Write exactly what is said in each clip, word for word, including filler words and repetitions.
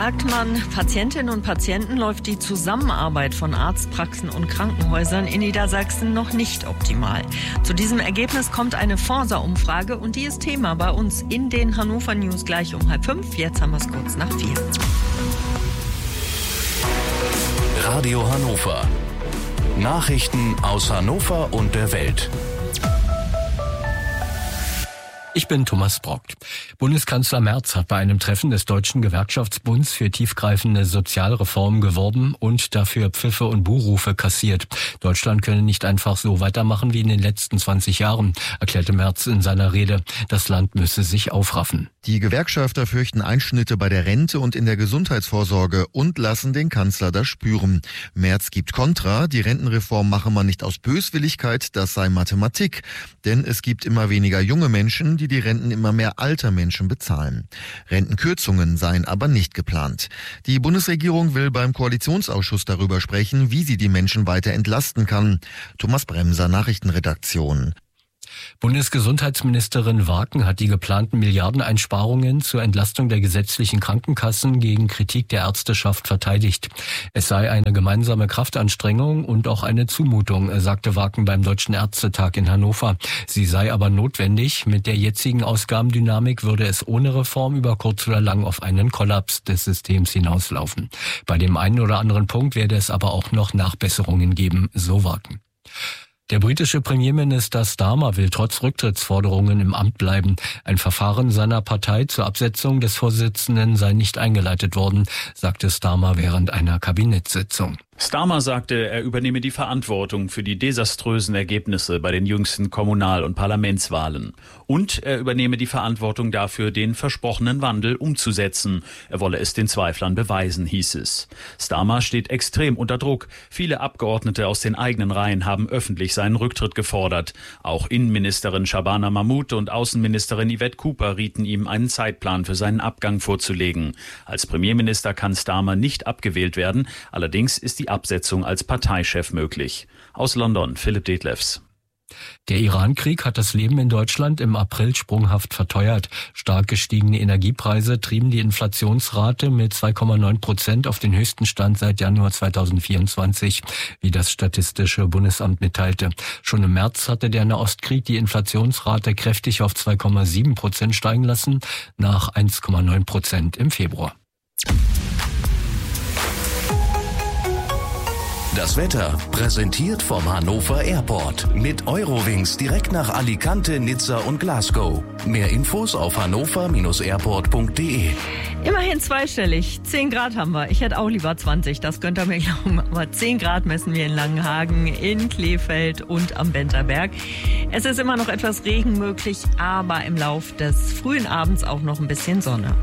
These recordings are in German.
Fragt man Patientinnen und Patienten, läuft die Zusammenarbeit von Arztpraxen und Krankenhäusern in Niedersachsen noch nicht optimal. Zu diesem Ergebnis kommt eine Forsa-Umfrage und die ist Thema bei uns in den Hannover News gleich um halb fünf. Jetzt haben wir es kurz nach vier. Radio Hannover. Nachrichten aus Hannover und der Welt. Ich bin Thomas Brockt. Bundeskanzler Merz hat bei einem Treffen des Deutschen Gewerkschaftsbunds für tiefgreifende Sozialreformen geworben und dafür Pfiffe und Buhrufe kassiert. Deutschland könne nicht einfach so weitermachen wie in den letzten zwanzig Jahren, erklärte Merz in seiner Rede. Das Land müsse sich aufraffen. Die Gewerkschafter fürchten Einschnitte bei der Rente und in der Gesundheitsvorsorge und lassen den Kanzler das spüren. Merz gibt Kontra, die Rentenreform mache man nicht aus Böswilligkeit, das sei Mathematik. Denn es gibt immer weniger junge Menschen, die die Renten immer mehr alter Menschen bezahlen. Rentenkürzungen seien aber nicht geplant. Die Bundesregierung will beim Koalitionsausschuss darüber sprechen, wie sie die Menschen weiter entlasten kann. Thomas Bremser, Nachrichtenredaktion. Bundesgesundheitsministerin Waken hat die geplanten Milliardeneinsparungen zur Entlastung der gesetzlichen Krankenkassen gegen Kritik der Ärzteschaft verteidigt. Es sei eine gemeinsame Kraftanstrengung und auch eine Zumutung, sagte Waken beim Deutschen Ärztetag in Hannover. Sie sei aber notwendig. Mit der jetzigen Ausgabendynamik würde es ohne Reform über kurz oder lang auf einen Kollaps des Systems hinauslaufen. Bei dem einen oder anderen Punkt werde es aber auch noch Nachbesserungen geben, so Waken. Der britische Premierminister Starmer will trotz Rücktrittsforderungen im Amt bleiben. Ein Verfahren seiner Partei zur Absetzung des Vorsitzenden sei nicht eingeleitet worden, sagte Starmer während einer Kabinettssitzung. Starmer sagte, er übernehme die Verantwortung für die desaströsen Ergebnisse bei den jüngsten Kommunal- und Parlamentswahlen. Und er übernehme die Verantwortung dafür, den versprochenen Wandel umzusetzen. Er wolle es den Zweiflern beweisen, hieß es. Starmer steht extrem unter Druck. Viele Abgeordnete aus den eigenen Reihen haben öffentlich seinen Rücktritt gefordert. Auch Innenministerin Shabana Mahmood und Außenministerin Yvette Cooper rieten ihm, einen Zeitplan für seinen Abgang vorzulegen. Als Premierminister kann Starmer nicht abgewählt werden. Allerdings ist die Absetzung als Parteichef möglich. Aus London, Philipp Detlefs. Der Iran-Krieg hat das Leben in Deutschland im April sprunghaft verteuert. Stark gestiegene Energiepreise trieben die Inflationsrate mit zwei Komma neun Prozent auf den höchsten Stand seit Januar zweitausendvierundzwanzig, wie das Statistische Bundesamt mitteilte. Schon im März hatte der Nahostkrieg die Inflationsrate kräftig auf zwei Komma sieben Prozent steigen lassen, nach eins Komma neun Prozent im Februar. Das Wetter präsentiert vom Hannover Airport. Mit Eurowings direkt nach Alicante, Nizza und Glasgow. Mehr Infos auf hannover Bindestrich airport punkt de. Immerhin zweistellig. zehn Grad haben wir. Ich hätte auch lieber zwanzig, das könnt ihr mir glauben. Aber zehn Grad messen wir in Langenhagen, in Kleefeld und am Benterberg. Es ist immer noch etwas Regen möglich, aber im Lauf des frühen Abends auch noch ein bisschen Sonne.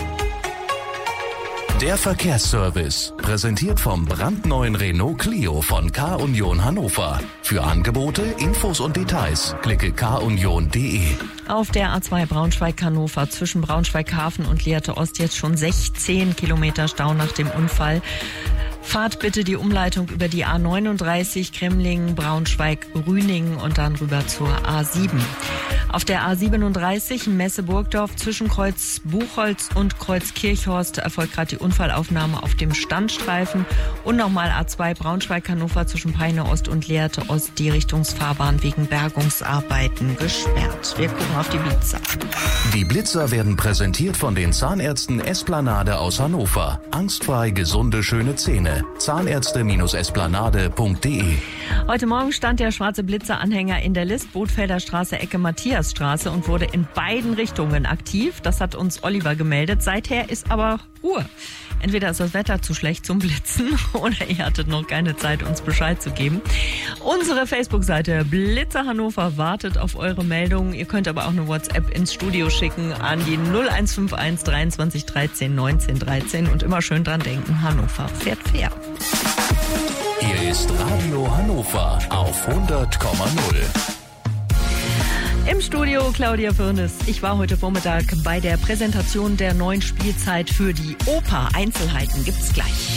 Der Verkehrsservice, präsentiert vom brandneuen Renault Clio von K-Union Hannover. Für Angebote, Infos und Details klicke k union punkt de. Auf der A zwei Braunschweig-Hannover zwischen Braunschweig-Hafen und Lehrte Ost jetzt schon sechzehn Kilometer Stau nach dem Unfall. Fahrt bitte die Umleitung über die A neununddreißig Kremlingen, Braunschweig, Rüningen und dann rüber zur A sieben. Auf der A siebenunddreißig Messe-Burgdorf zwischen Kreuz Buchholz und Kreuz Kirchhorst erfolgt gerade die Unfallaufnahme auf dem Standstreifen. Und nochmal A zwei Braunschweig-Hannover zwischen Peine Ost und Lehrte Ost, die Richtungsfahrbahn wegen Bergungsarbeiten gesperrt. Wir gucken auf die Blitzer. Die Blitzer werden präsentiert von den Zahnärzten Esplanade aus Hannover. Angstfrei gesunde, schöne Zähne. Zahnärzte Esplanade punkt de. Heute Morgen stand der schwarze Blitzer-Anhänger in der List, Bootfelder Straße, Ecke Matthiasstraße und wurde in beiden Richtungen aktiv. Das hat uns Oliver gemeldet. Seither ist aber Ruhe. Entweder ist das Wetter zu schlecht zum Blitzen oder ihr hattet noch keine Zeit, uns Bescheid zu geben. Unsere Facebook-Seite Blitzer Hannover wartet auf eure Meldungen. Ihr könnt aber auch eine WhatsApp ins Studio schicken an die null eins fünf eins dreiundzwanzig dreizehn neunzehn dreizehn und immer schön dran denken, Hannover fährt fair. Hier ist Radio Hannover auf hundert Komma null. Im Studio Claudia Firnes. Ich war heute Vormittag bei der Präsentation der neuen Spielzeit für die Oper. Einzelheiten gibt's gleich.